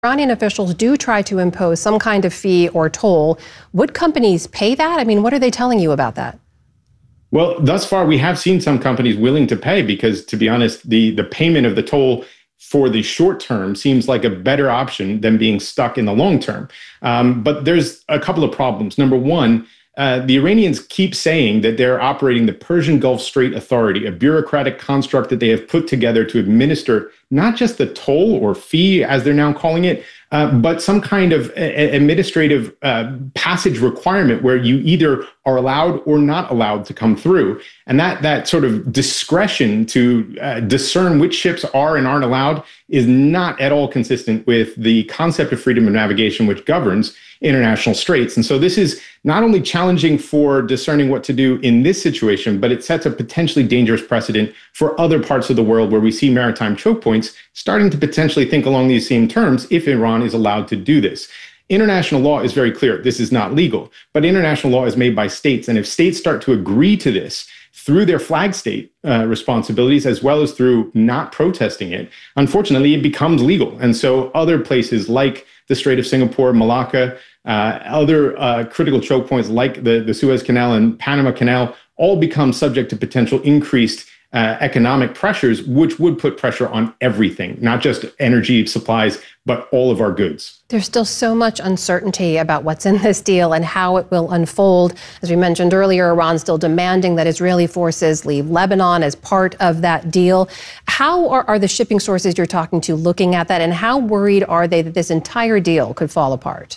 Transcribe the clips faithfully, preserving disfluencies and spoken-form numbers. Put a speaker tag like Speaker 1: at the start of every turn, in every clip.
Speaker 1: Iranian officials do try to impose some kind of fee or toll. Would companies pay that? I mean, what are they telling you about that?
Speaker 2: Well, thus far, we have seen some companies willing to pay because, to be honest, the, the payment of the toll for the short term seems like a better option than being stuck in the long term. Um, but there's a couple of problems. Number one, Uh, the Iranians keep saying that they're operating the Persian Gulf Strait Authority, a bureaucratic construct that they have put together to administer not just the toll or fee, as they're now calling it, uh, but some kind of a- administrative uh, passage requirement where you either are allowed or not allowed to come through. And that that sort of discretion to uh, discern which ships are and aren't allowed is not at all consistent with the concept of freedom of navigation, which governs international straits. And so this is not only challenging for discerning what to do in this situation, but it sets a potentially dangerous precedent for other parts of the world where we see maritime choke points starting to potentially think along these same terms if Iran is allowed to do this. International law is very clear. This is not legal, but international law is made by states. And if states start to agree to this through their flag state uh, responsibilities, as well as through not protesting it, unfortunately, it becomes legal. And so other places like the Strait of Singapore, Malacca, uh, other uh, critical choke points like the, the Suez Canal and Panama Canal all become subject to potential increased uh, economic pressures, which would put pressure on everything, not just energy supplies, but all of our goods.
Speaker 1: There's still so much uncertainty about what's in this deal and how it will unfold. As we mentioned earlier, Iran's still demanding that Israeli forces leave Lebanon as part of that deal. How are, are the shipping sources you're talking to looking at that, and how worried are they that this entire deal could fall apart?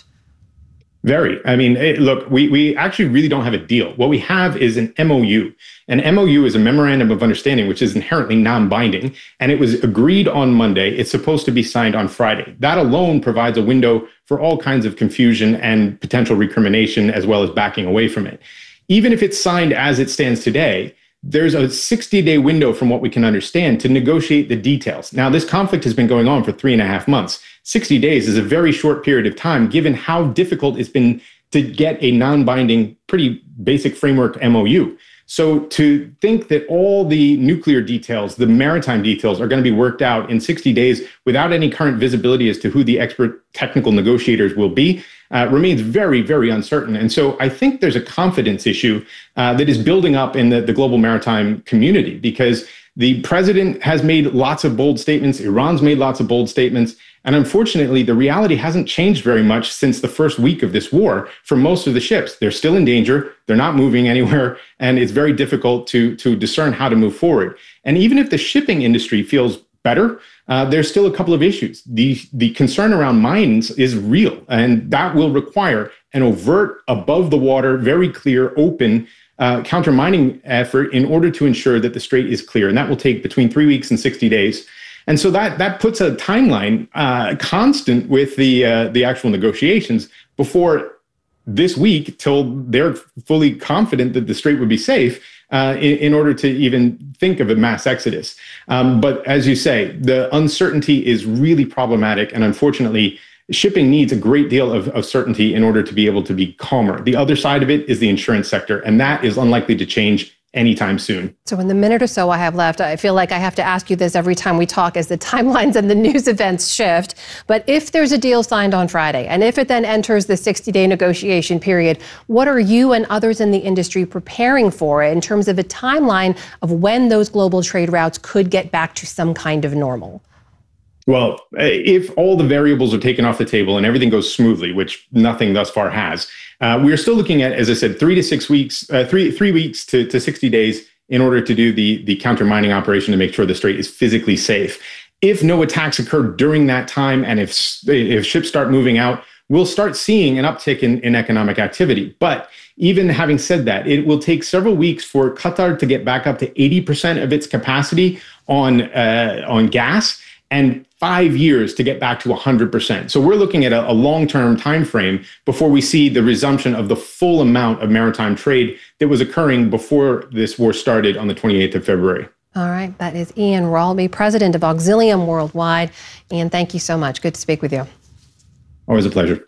Speaker 2: Very. I mean, it, look, we, we actually really don't have a deal. What we have is an M O U. An M O U is a memorandum of understanding, which is inherently non-binding, and it was agreed on Monday. It's supposed to be signed on Friday. That alone provides a window for all kinds of confusion and potential recrimination, as well as backing away from it. Even if it's signed as it stands today, there's a sixty-day window from what we can understand to negotiate the details. Now, this conflict has been going on for three and a half months. sixty days is a very short period of time, given how difficult it's been to get a non-binding, pretty basic framework M O U. So to think that all the nuclear details, the maritime details, are going to be worked out in sixty days without any current visibility as to who the expert technical negotiators will be uh, remains very, very uncertain. And so I think there's a confidence issue uh, that is building up in the, the global maritime community, because the president has made lots of bold statements. Iran's made lots of bold statements. And unfortunately, the reality hasn't changed very much since the first week of this war for most of the ships. They're still in danger. They're not moving anywhere. And it's very difficult to, to discern how to move forward. And even if the shipping industry feels better, uh, there's still a couple of issues. The, the concern around mines is real, and that will require an overt, above the water, very clear, open uh, counter mining effort in order to ensure that the strait is clear. And that will take between three weeks and sixty days. And so that that puts a timeline uh, constant with the uh, the actual negotiations before this week, till they're fully confident that the strait would be safe uh, in, in order to even think of a mass exodus. Um, but as you say, the uncertainty is really problematic, and unfortunately, shipping needs a great deal of, of certainty in order to be able to be calmer. The other side of it is the insurance sector, and that is unlikely to change anytime soon.
Speaker 1: So in the minute or so I have left, I feel like I have to ask you this every time we talk as the timelines and the news events shift. But if there's a deal signed on Friday, and if it then enters the sixty-day negotiation period, what are you and others in the industry preparing for in terms of a timeline of when those global trade routes could get back to some kind of normal?
Speaker 2: Well, if all the variables are taken off the table and everything goes smoothly, which nothing thus far has, uh, we're still looking at, as I said, three to six weeks, uh, three three weeks to, to sixty days in order to do the, the counter mining operation to make sure the strait is physically safe. If no attacks occur during that time, and if if ships start moving out, we'll start seeing an uptick in, in economic activity. But even having said that, it will take several weeks for Qatar to get back up to eighty percent of its capacity on uh, on gas, and five years to get back to one hundred percent. So we're looking at a, a long-term time frame before we see the resumption of the full amount of maritime trade that was occurring before this war started on the twenty-eighth of February.
Speaker 1: All right, that is Ian Ralby, president of Auxilium Worldwide. Ian, thank you so much. Good to speak with you.
Speaker 2: Always a pleasure.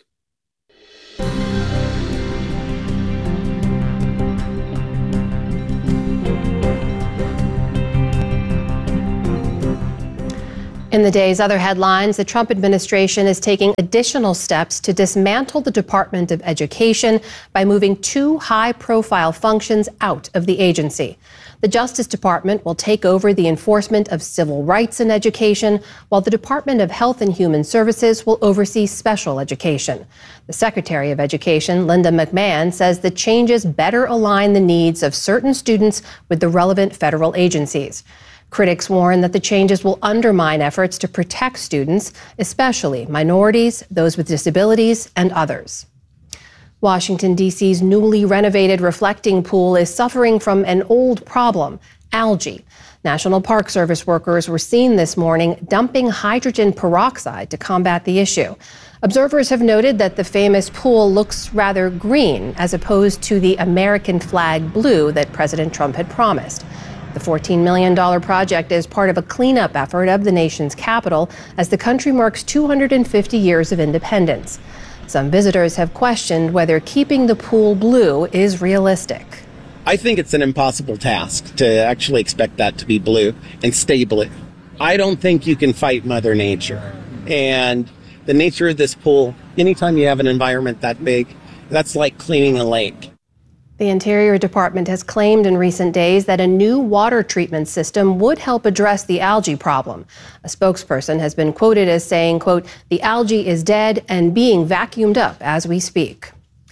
Speaker 1: In In the day's other headlines, the Trump administration is taking additional steps to dismantle the Department of Education by moving two high-profile functions out of the agency. The Justice Department will take over the enforcement of civil rights in education, while the Department of Health and Human Services will oversee special education. The Secretary of Education, Linda McMahon, says the changes better align the needs of certain students with the relevant federal agencies. Critics warn that the changes will undermine efforts to protect students, especially minorities, those with disabilities, and others. Washington, D C's newly renovated reflecting pool is suffering from an old problem, algae. National Park Service workers were seen this morning dumping hydrogen peroxide to combat the issue. Observers have noted that the famous pool looks rather green as opposed to the American flag blue that President Trump had promised. The fourteen million dollars project is part of a cleanup effort of the nation's capital as the country marks two hundred fifty years of independence. Some visitors have questioned whether keeping the pool blue is realistic.
Speaker 3: I think it's an impossible task to actually expect that to be blue and stay blue. I don't think you can fight Mother Nature. And the nature of this pool, anytime you have an environment that big, that's like cleaning a lake.
Speaker 1: The Interior Department has claimed in recent days that a new water treatment system would help address the algae problem. A spokesperson has been quoted as saying, quote, "The algae is dead and being vacuumed up as we speak."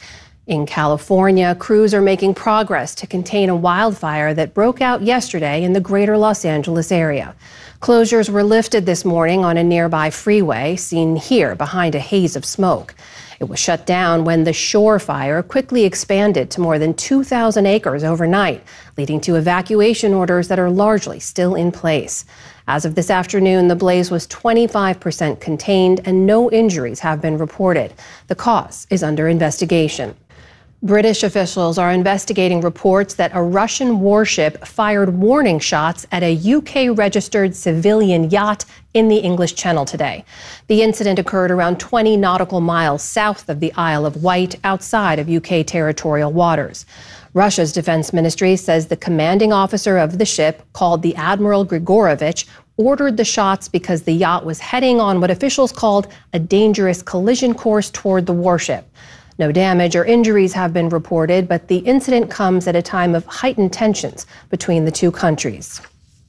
Speaker 1: In California, crews are making progress to contain a wildfire that broke out yesterday in the greater Los Angeles area. Closures were lifted this morning on a nearby freeway, seen here behind a haze of smoke. It was shut down when the Shore Fire quickly expanded to more than two thousand acres overnight, leading to evacuation orders that are largely still in place. As of this afternoon, the blaze was twenty-five percent contained and no injuries have been reported. The cause is under investigation. British officials are investigating reports that a Russian warship fired warning shots at a U K-registered civilian yacht in the English Channel today. The incident occurred around twenty nautical miles south of the Isle of Wight, outside of U K territorial waters. Russia's defense ministry says the commanding officer of the ship, called the Admiral Grigorovich, ordered the shots because the yacht was heading on what officials called a dangerous collision course toward the warship. No damage or injuries have been reported, but the incident comes at a time of heightened tensions between the two countries.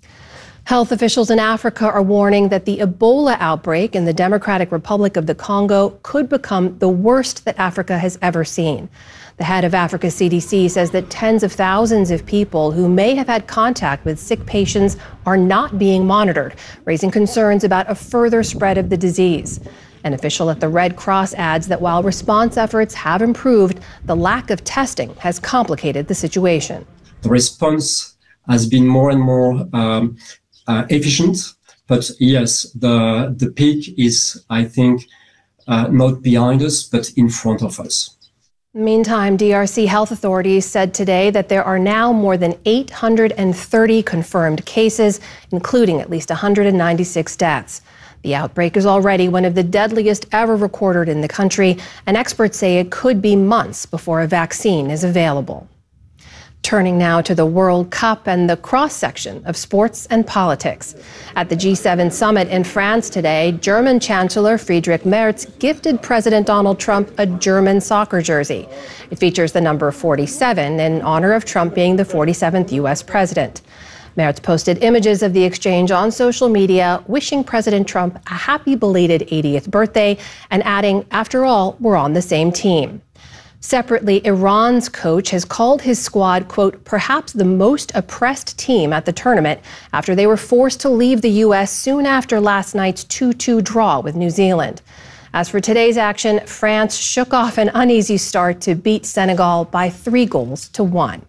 Speaker 1: Health officials in Africa are warning that the Ebola outbreak in the Democratic Republic of the Congo could become the worst that Africa has ever seen. The head of Africa's C D C says that tens of thousands of people who may have had contact with sick patients are not being monitored, raising concerns about a further spread of the disease. An official at the Red Cross adds that while response efforts have improved, the lack of testing has complicated the situation.
Speaker 4: The response has been more and more um, uh, efficient, but yes, the, the peak is, I think, uh, not behind us, but in front of us.
Speaker 1: Meantime, D R C health authorities said today that there are now more than eight hundred thirty confirmed cases, including at least one hundred ninety-six deaths. The outbreak is already one of the deadliest ever recorded in the country, and experts say it could be months before a vaccine is available. Turning now to the World Cup and the cross-section of sports and politics. At the G seven summit in France today, German Chancellor Friedrich Merz gifted President Donald Trump a German soccer jersey. It features the number forty-seven in honor of Trump being the forty-seventh U S president. Merz posted images of the exchange on social media, wishing President Trump a happy belated eightieth birthday and adding, "After all, we're on the same team." Separately, Iran's coach has called his squad, quote, perhaps the most oppressed team at the tournament after they were forced to leave the U S soon after last night's two two draw with New Zealand. As for today's action, France shook off an uneasy start to beat Senegal by three goals to one.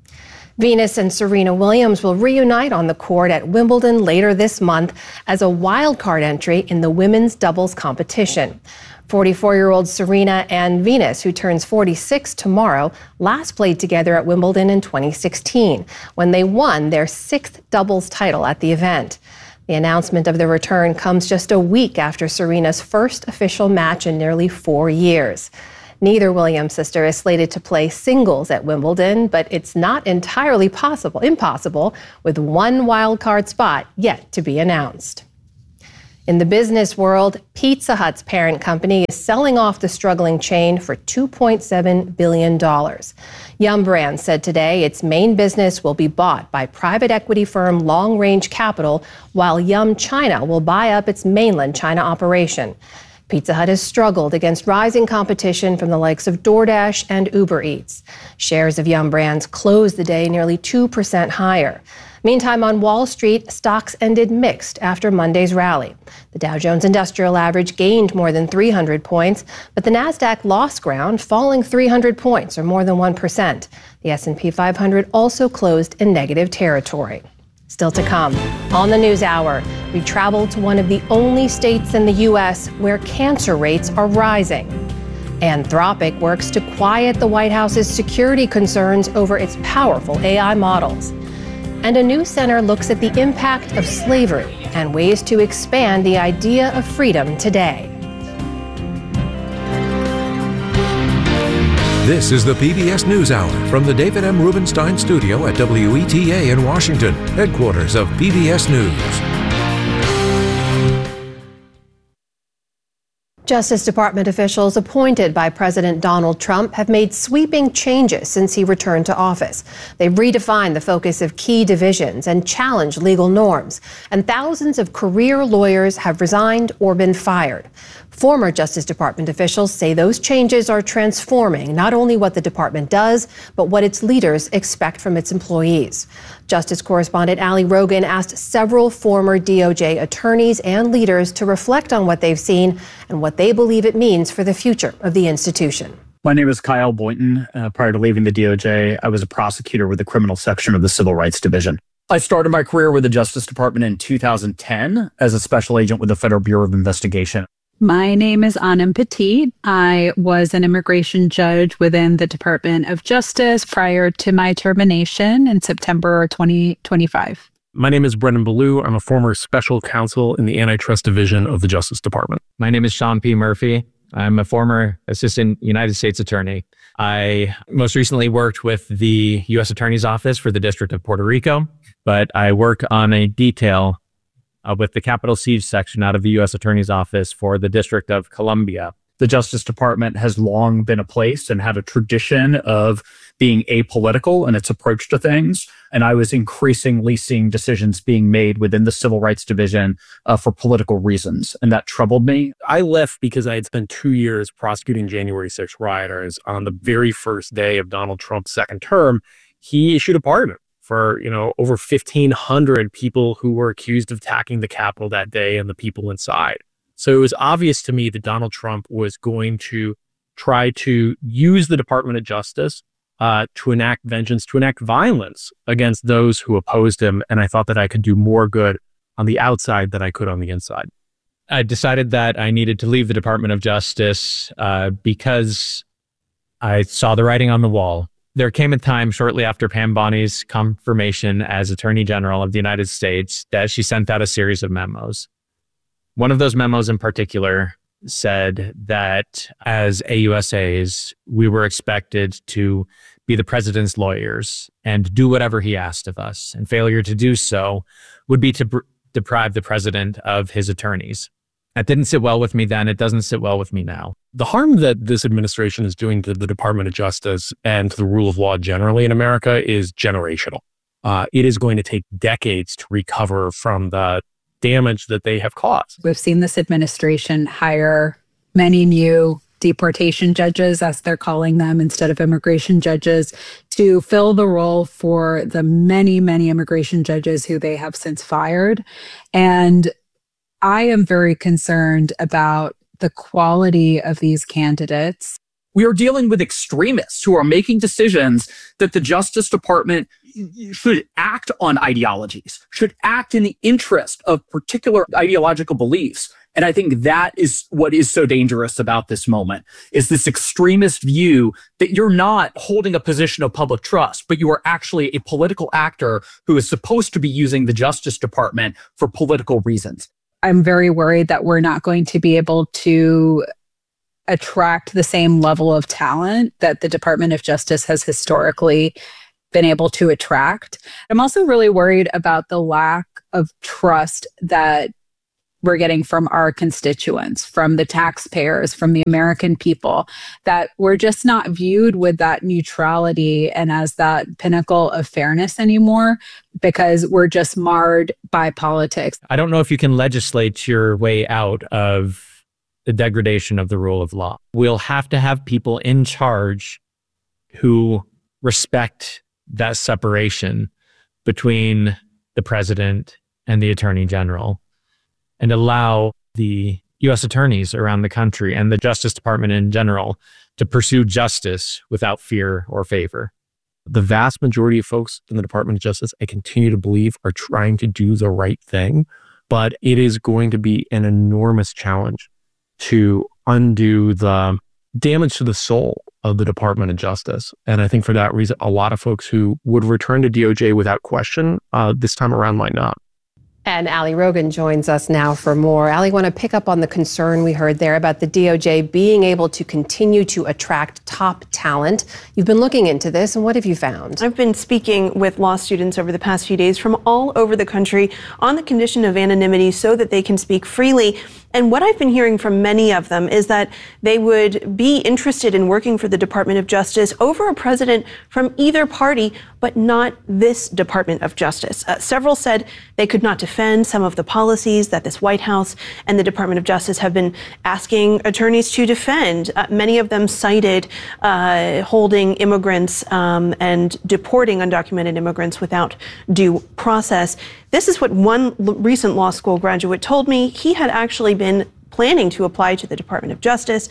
Speaker 1: Venus and Serena Williams will reunite on the court at Wimbledon later this month as a wild card entry in the women's doubles competition. forty-four-year-old Serena and Venus, who turns forty-six tomorrow, last played together at Wimbledon in twenty sixteen, when they won their sixth doubles title at the event. The announcement of the return comes just a week after Serena's first official match in nearly four years. Neither Williams sister is slated to play singles at Wimbledon, but it's not entirely possible, impossible, with one wild card spot yet to be announced. In the business world, Pizza Hut's parent company is selling off the struggling chain for two point seven billion dollars. Yum! Brands said today its main business will be bought by private equity firm Long Range Capital, while Yum China will buy up its mainland China operation. Pizza Hut has struggled against rising competition from the likes of DoorDash and Uber Eats. Shares of Yum! Brands closed the day nearly two percent higher. Meantime, on Wall Street, stocks ended mixed after Monday's rally. The Dow Jones Industrial Average gained more than three hundred points, but the Nasdaq lost ground, falling three hundred points, or more than one percent. The S and P five hundred also closed in negative territory. Still to come, on the NewsHour, we travel to one of the only states in the U S where cancer rates are rising. Anthropic works to quiet the White House's security concerns over its powerful A I models. And a new center looks at the impact of slavery and ways to expand the idea of freedom today.
Speaker 5: This is the P B S NewsHour from the David M. Rubenstein Studio at W E T A in Washington, headquarters of P B S News.
Speaker 1: Justice Department officials appointed by President Donald Trump have made sweeping changes since he returned to office. They've redefined the focus of key divisions and challenged legal norms. And thousands of career lawyers have resigned or been fired. Former Justice Department officials say those changes are transforming not only what the department does, but what its leaders expect from its employees. Justice correspondent Ali Rogan asked several former D O J attorneys and leaders to reflect on what they've seen and what they believe it means for the future of the institution.
Speaker 6: My name is Kyle Boynton. Uh, prior to leaving the D O J, I was a prosecutor with the criminal section of the Civil Rights Division. I started my career with the Justice Department in two thousand ten as a special agent with the Federal Bureau of Investigation.
Speaker 7: My name is Anam Petit. I was an immigration judge within the Department of Justice prior to my termination in September twenty twenty-five.
Speaker 8: My name is Brendan Ballou. I'm a former special counsel in the Antitrust Division of the Justice Department.
Speaker 9: My name is Sean P. Murphy. I'm a former assistant United States attorney. I most recently worked with the U S Attorney's Office for the District of Puerto Rico, but I work on a detail Uh, with the Capitol Siege section out of the U S Attorney's Office for the District of Columbia.
Speaker 6: The Justice Department has long been a place and had a tradition of being apolitical in its approach to things. And I was increasingly seeing decisions being made within the Civil Rights Division uh, for political reasons. And that troubled me.
Speaker 8: I left because I had spent two years prosecuting January sixth rioters. On the very first day of Donald Trump's second term, he issued a pardon for, you know, over fifteen hundred people who were accused of attacking the Capitol that day and the people inside. So it was obvious to me that Donald Trump was going to try to use the Department of Justice uh, to enact vengeance, to enact violence against those who opposed him. And I thought that I could do more good on the outside than I could on the inside.
Speaker 9: I decided that I needed to leave the Department of Justice uh, because I saw the writing on the wall. There came a time shortly after Pam Bonie's confirmation as Attorney General of the United States that she sent out a series of memos. One of those memos in particular said that as A U S As, we were expected to be the president's lawyers and do whatever he asked of us. And failure to do so would be to br- deprive the president of his attorneys. That didn't sit well with me then. It doesn't sit well with me now.
Speaker 8: The harm that this administration is doing to the Department of Justice and to the rule of law generally in America is generational. Uh, it is going to take decades to recover from the damage that they have caused.
Speaker 7: We've seen this administration hire many new deportation judges, as they're calling them, instead of immigration judges, to fill the role for the many, many immigration judges who they have since fired. And I am very concerned about the quality of these candidates.
Speaker 6: We are dealing with extremists who are making decisions that the Justice Department should act on ideologies, should act in the interest of particular ideological beliefs. And I think that is what is so dangerous about this moment, is this extremist view that you're not holding a position of public trust, but you are actually a political actor who is supposed to be using the Justice Department for political reasons.
Speaker 7: I'm very worried that we're not going to be able to attract the same level of talent that the Department of Justice has historically been able to attract. I'm also really worried about the lack of trust that we're getting from our constituents, from the taxpayers, from the American people, that we're just not viewed with that neutrality and as that pinnacle of fairness anymore, because we're just marred by politics.
Speaker 9: I don't know if you can legislate your way out of the degradation of the rule of law. We'll have to have people in charge who respect that separation between the president and the attorney general, and allow the U S attorneys around the country and the Justice Department in general to pursue justice without fear or favor. The vast majority of folks in the Department of Justice, I continue to believe, are trying to do the right thing, but it is going to be an enormous challenge to undo the damage to the soul of the Department of Justice. And I think for that reason, a lot of folks who would return to D O J without question uh, this time around might not.
Speaker 1: And Ali Rogan joins us now for more. Ali, want to pick up on the concern we heard there about the D O J being able to continue to attract top talent. You've been looking into this, and what have you found?
Speaker 10: I've been speaking with law students over the past few days from all over the country on the condition of anonymity so that they can speak freely. And what I've been hearing from many of them is that they would be interested in working for the Department of Justice over a president from either party, but not this Department of Justice. Uh, several said they could not defend some of the policies that this White House and the Department of Justice have been asking attorneys to defend. Uh, many of them cited uh, holding immigrants um, and deporting undocumented immigrants without due process. This is what one l- recent law school graduate told me. He had actually been planning to apply to the Department of Justice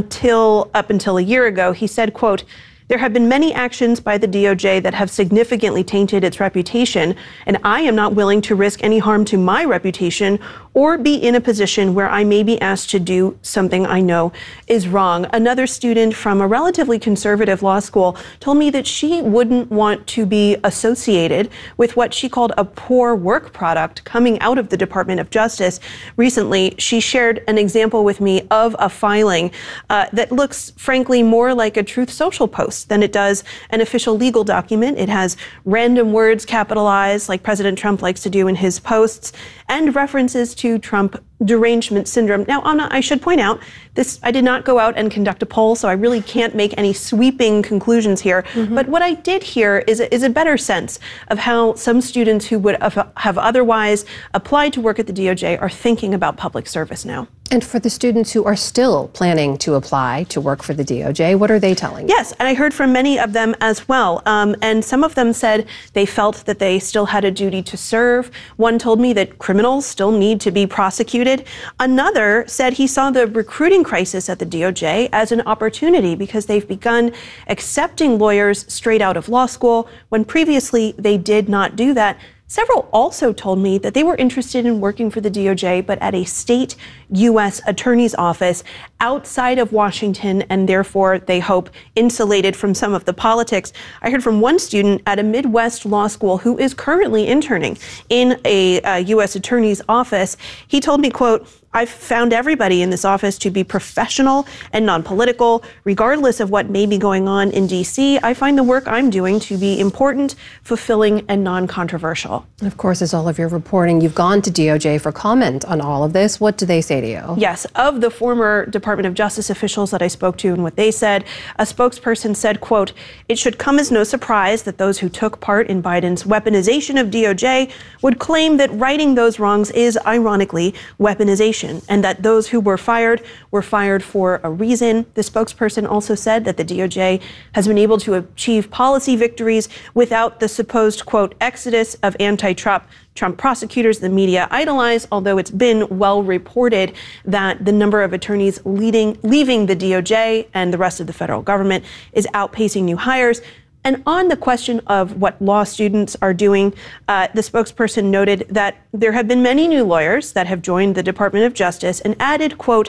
Speaker 10: until up until a year ago. He said, quote, "There have been many actions by the D O J that have significantly tainted its reputation, and I am not willing to risk any harm to my reputation or be in a position where I may be asked to do something I know is wrong." Another student from a relatively conservative law school told me that she wouldn't want to be associated with what she called a poor work product coming out of the Department of Justice. Recently, she shared an example with me of a filing uh, that looks, frankly, more like a Truth Social post than it does an official legal document. It has random words capitalized, like President Trump likes to do in his posts, and references to Trump derangement syndrome. Now, Anna, I should point out, this I did not go out and conduct a poll, so I really can't make any sweeping conclusions here. Mm-hmm. But what I did hear is a, is a better sense of how some students who would have, have otherwise applied to work at the D O J are thinking about public service now.
Speaker 1: And for the students who are still planning to apply to work for the D O J, what are they telling you?
Speaker 10: Yes, and I heard from many of them as well. Um, and some of them said they felt that they still had a duty to serve. One told me that criminals still need to be prosecuted. Another said he saw the recruiting crisis at the D O J as an opportunity because they've begun accepting lawyers straight out of law school when previously they did not do that. Several also told me that they were interested in working for the D O J, but at a state U S attorney's office outside of Washington, and therefore they hope insulated from some of the politics. I heard from one student at a Midwest law school who is currently interning in a uh, U S attorney's office. He told me, quote, "I've found everybody in this office to be professional and non-political. Regardless of what may be going on in D C, I find the work I'm doing to be important, fulfilling, and non-controversial."
Speaker 1: Of course, as all of your reporting, you've gone to D O J for comment on all of this. What do they say to you?
Speaker 10: Yes, of the former Department of Justice officials that I spoke to and what they said, a spokesperson said, quote, "It should come as no surprise that those who took part in Biden's weaponization of D O J would claim that righting those wrongs is, ironically, weaponization, and that those who were fired were fired for a reason." The spokesperson also said that the D O J has been able to achieve policy victories without the supposed, quote, exodus of anti-Trump Trump prosecutors the media idolize, although it's been well reported that the number of attorneys leading, leaving the D O J and the rest of the federal government is outpacing new hires. And on the question of what law students are doing, uh, the spokesperson noted that there have been many new lawyers that have joined the Department of Justice and added, quote,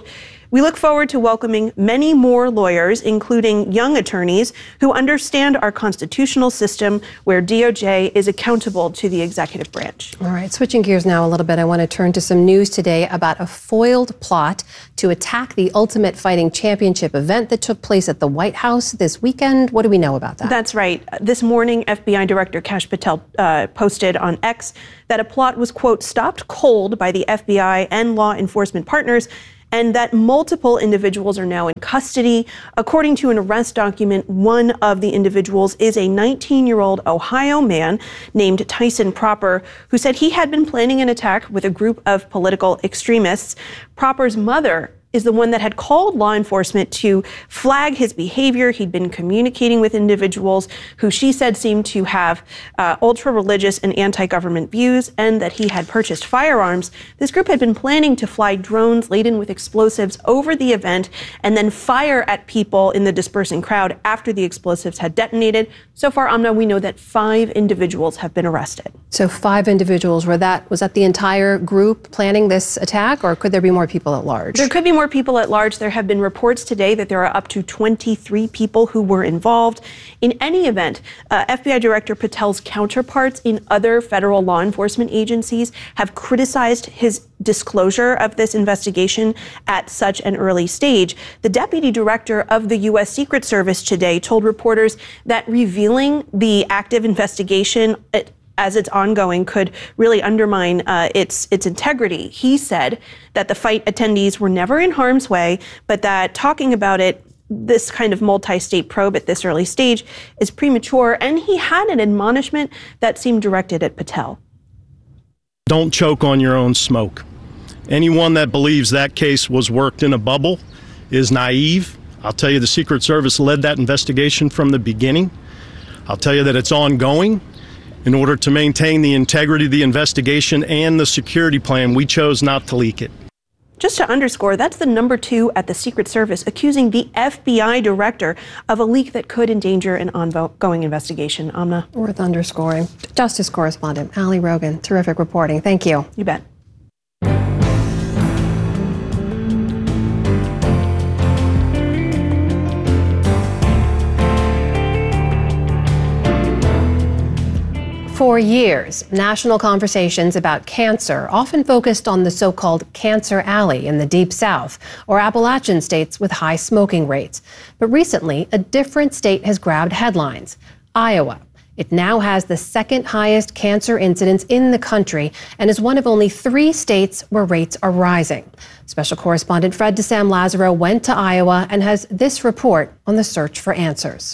Speaker 10: We look forward to welcoming many more lawyers, including young attorneys who understand our constitutional system where D O J is accountable to the executive branch.
Speaker 1: All right, switching gears now a little bit, I want to turn to some news today about a foiled plot to attack the Ultimate Fighting Championship event that took place at the White House this weekend. What do we know about that?
Speaker 10: That's right. This morning, F B I Director Kash Patel uh, posted on X that a plot was, quote, stopped cold by the F B I and law enforcement partners, and that multiple individuals are now in custody. According to an arrest document, one of the individuals is a nineteen-year-old Ohio man named Tyson Proper, who said he had been planning an attack with a group of political extremists. Proper's mother is the one that had called law enforcement to flag his behavior. He'd been communicating with individuals who she said seemed to have uh, ultra-religious and anti-government views, and that he had purchased firearms. This group had been planning to fly drones laden with explosives over the event and then fire at people in the dispersing crowd after the explosives had detonated. So far, Amna, we know that five individuals have been arrested.
Speaker 1: So five individuals, were that, was that the entire group planning this attack, or could there be more people at large?
Speaker 10: There could be more people at large. There have been reports today that there are up to twenty-three people who were involved. In any event, uh, F B I Director Patel's counterparts in other federal law enforcement agencies have criticized his disclosure of this investigation at such an early stage. The deputy director of the U S Secret Service today told reporters that revealing the active investigation it, as it's ongoing could really undermine uh, its its integrity. He said that the fight attendees were never in harm's way, but that talking about it, this kind of multi-state probe at this early stage, is premature. And he had an admonishment that seemed directed at Patel.
Speaker 11: Don't choke on your own smoke. Anyone that believes that case was worked in a bubble is naive. I'll tell you, the Secret Service led that investigation from the beginning. I'll tell you that it's ongoing. In order to maintain the integrity of the investigation and the security plan, we chose not to leak it.
Speaker 10: Just to underscore, that's the number two at the Secret Service accusing the F B I director of a leak that could endanger an ongoing investigation. Amna.
Speaker 1: Worth underscoring. Justice correspondent Ali Rogan, terrific reporting. Thank you.
Speaker 10: You bet.
Speaker 1: For years, national conversations about cancer often focused on the so-called Cancer Alley in the Deep South or Appalachian states with high smoking rates. But recently, a different state has grabbed headlines, Iowa. It now has the second highest cancer incidence in the country and is one of only three states where rates are rising. Special correspondent Fred DeSam Lazaro went to Iowa and has this report on the search for answers.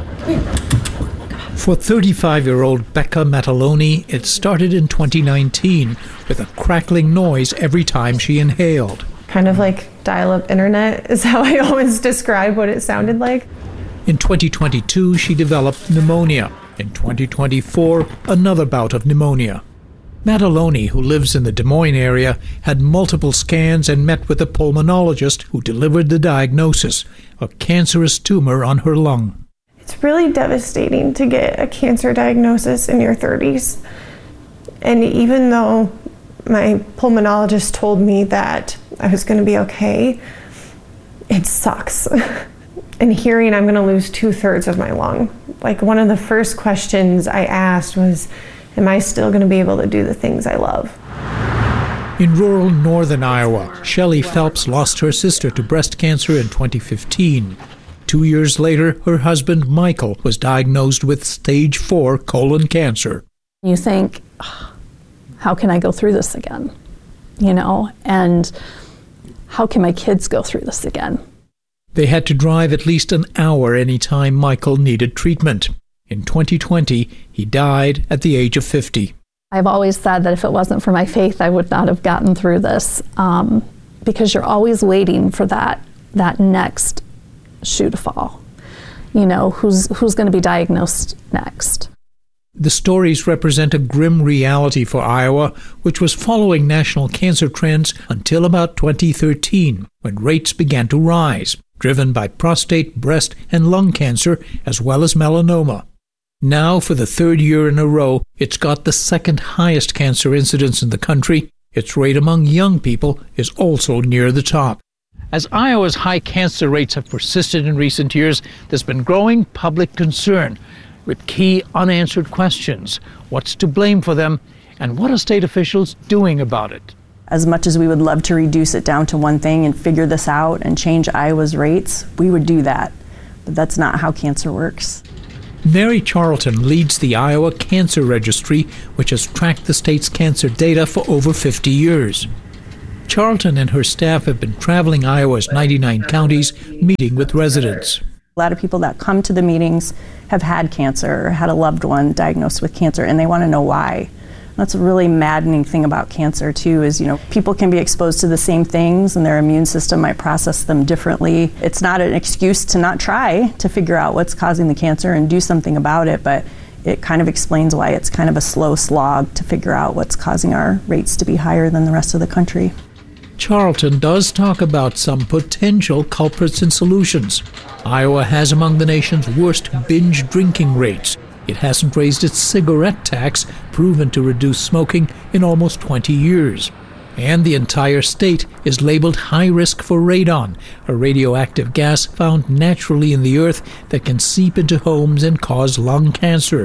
Speaker 12: For thirty-five-year-old Becca Mataloni, it started in twenty nineteen with a crackling noise every time she inhaled.
Speaker 13: Kind of like dial-up internet is how I always describe what it sounded like.
Speaker 12: In twenty twenty-two, she developed pneumonia. In twenty twenty-four, another bout of pneumonia. Mataloni, who lives in the Des Moines area, had multiple scans and met with a pulmonologist who delivered the diagnosis, a cancerous tumor on her lung.
Speaker 13: It's really devastating to get a cancer diagnosis in your thirties. And even though my pulmonologist told me that I was going to be okay, it sucks. And hearing I'm going to lose two-thirds of my lung. Like, one of the first questions I asked was, am I still going to be able to do the things I love?
Speaker 12: In rural northern Iowa, Shelley Phelps lost her sister to breast cancer in twenty fifteen. Two years later, her husband, Michael, was diagnosed with stage four colon cancer.
Speaker 14: You think, how can I go through this again? You know, and how can my kids go through this again?
Speaker 12: They had to drive at least an hour any time Michael needed treatment. In twenty twenty, he died at the age of fifty.
Speaker 14: I've always said that if it wasn't for my faith, I would not have gotten through this, um, because you're always waiting for that, that next shoe to fall. You know, who's who's going to be diagnosed next?
Speaker 12: The stories represent a grim reality for Iowa, which was following national cancer trends until about twenty thirteen, when rates began to rise, driven by prostate, breast, and lung cancer, as well as melanoma. Now, for the third year in a row, it's got the second highest cancer incidence in the country. Its rate among young people is also near the top. As Iowa's high cancer rates have persisted in recent years, there's been growing public concern with key unanswered questions. What's to blame for them, and what are state officials doing about it?
Speaker 15: As much as we would love to reduce it down to one thing and figure this out and change Iowa's rates, we would do that. But that's not how cancer works.
Speaker 12: Mary Charlton leads the Iowa Cancer Registry, which has tracked the state's cancer data for over fifty years. Charlton and her staff have been traveling Iowa's ninety-nine counties, meeting with residents.
Speaker 15: A lot of people that come to the meetings have had cancer or had a loved one diagnosed with cancer, and they want to know why. That's a really maddening thing about cancer, too, is, you know, people can be exposed to the same things and their immune system might process them differently. It's not an excuse to not try to figure out what's causing the cancer and do something about it, but it kind of explains why it's kind of a slow slog to figure out what's causing our rates to be higher than the rest of the country.
Speaker 12: Charlton does talk about some potential culprits and solutions. Iowa has among the nation's worst binge drinking rates. It hasn't raised its cigarette tax, proven to reduce smoking in almost twenty years. And the entire state is labeled high risk for radon, a radioactive gas found naturally in the earth that can seep into homes and cause lung cancer.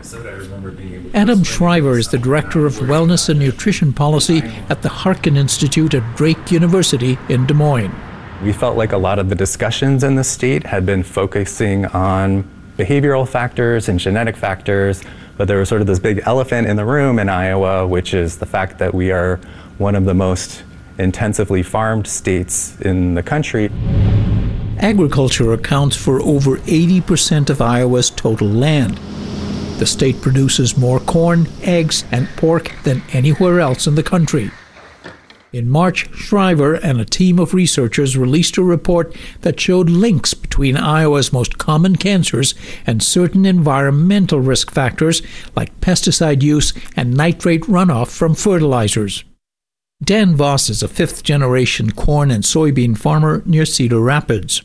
Speaker 12: Adam Shriver is the Director of Wellness and Nutrition Policy at the Harkin Institute at Drake University in Des Moines.
Speaker 16: We felt like a lot of the discussions in the state had been focusing on behavioral factors and genetic factors, but there was sort of this big elephant in the room in Iowa, which is the fact that we are one of the most intensively farmed states in the country.
Speaker 12: Agriculture accounts for over eighty percent of Iowa's total land. The state produces more corn, eggs, and pork than anywhere else in the country. In March, Shriver and a team of researchers released a report that showed links between Iowa's most common cancers and certain environmental risk factors like pesticide use and nitrate runoff from fertilizers. Dan Voss is a fifth-generation corn and soybean farmer near Cedar Rapids.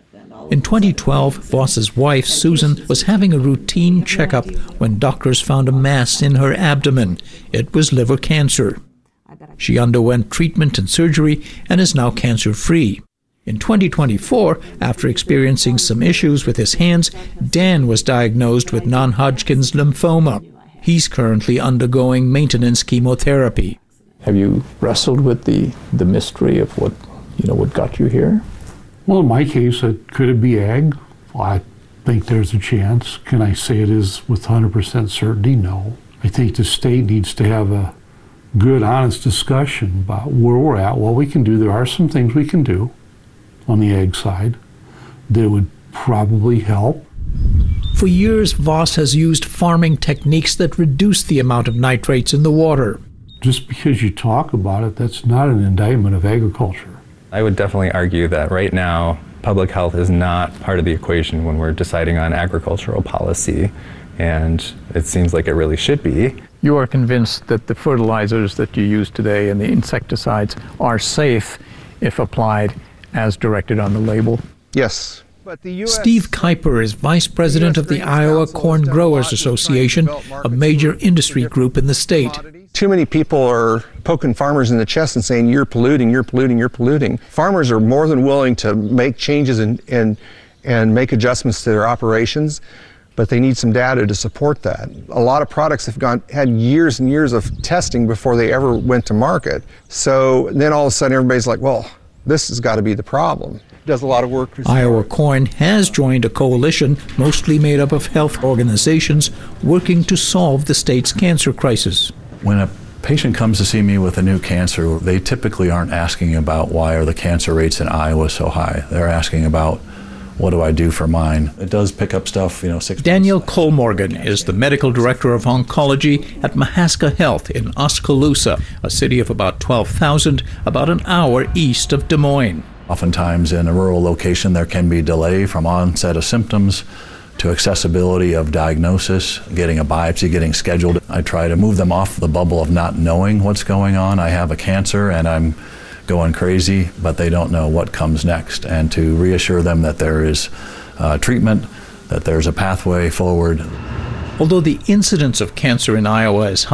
Speaker 12: In twenty twelve, Voss's wife, Susan, was having a routine checkup when doctors found a mass in her abdomen. It was liver cancer. She underwent treatment and surgery and is now cancer-free. In twenty twenty-four, after experiencing some issues with his hands, Dan was diagnosed with non-Hodgkin's lymphoma. He's currently undergoing maintenance chemotherapy.
Speaker 17: Have you wrestled with the, the mystery of what, you know, what got you here?
Speaker 18: Well, in my case, it, could it be ag? Well, I think there's a chance. Can I say it is with one hundred percent certainty? No. I think the state needs to have a good, honest discussion about where we're at, what we can do. There are some things we can do on the ag side that would probably help.
Speaker 12: For years, Voss has used farming techniques that reduce the amount of nitrates in the water.
Speaker 18: Just because you talk about it, that's not an indictment of agriculture.
Speaker 16: I would definitely argue that right now, public health is not part of the equation when we're deciding on agricultural policy, and it seems like it really should be.
Speaker 17: You are convinced that the fertilizers that you use today and the insecticides are safe if applied as directed on the label?
Speaker 19: Yes.
Speaker 12: Steve Kuiper is vice president of the Iowa Corn Growers Association, a major industry group in the state.
Speaker 19: Too many people are poking farmers in the chest and saying, you're polluting, you're polluting, you're polluting. Farmers are more than willing to make changes and, and, and make adjustments to their operations, but they need some data to support that. A lot of products have gone had years and years of testing before they ever went to market. So then all of a sudden everybody's like, well, this has got to be the problem. Does a lot of work.
Speaker 12: Iowa Corn has joined a coalition mostly made up of health organizations working to solve the state's cancer crisis.
Speaker 20: When a patient comes to see me with a new cancer, they typically aren't asking about why are the cancer rates in Iowa so high. They're asking about, what do I do for mine? It does pick up stuff, you know, six
Speaker 12: Daniel Colmorgan is the medical director of oncology at Mahaska Health in Oskaloosa, a city of about twelve thousand, about an hour east of Des Moines.
Speaker 20: Oftentimes in a rural location, there can be delay from onset of symptoms to accessibility of diagnosis, getting a biopsy, getting scheduled. I try to move them off the bubble of not knowing what's going on. I have a cancer and I'm going crazy, but they don't know what comes next. And to reassure them that there is uh, treatment, that there's a pathway forward.
Speaker 12: Although the incidence of cancer in Iowa is high,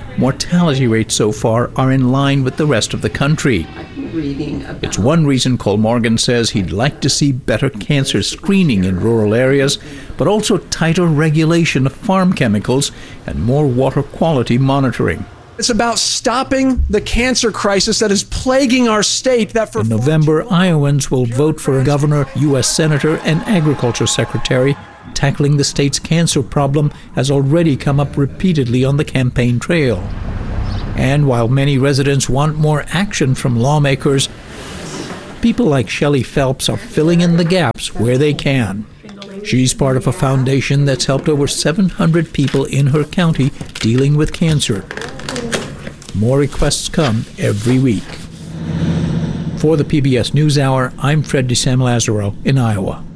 Speaker 12: mortality rates so far are in line with the rest of the country. It's one reason Colmorgan says he'd like to see better cancer screening in rural areas, but also tighter regulation of farm chemicals and more water quality monitoring.
Speaker 21: It's about stopping the cancer crisis that is plaguing our state. That for
Speaker 12: in November, Iowans will vote for a governor, U S senator, and agriculture secretary. Tackling the state's cancer problem has already come up repeatedly on the campaign trail. And while many residents want more action from lawmakers, people like Shelley Phelps are filling in the gaps where they can. She's part of a foundation that's helped over seven hundred people in her county dealing with cancer. More requests come every week. For the P B S NewsHour, I'm Fred DeSam Lazaro in Iowa.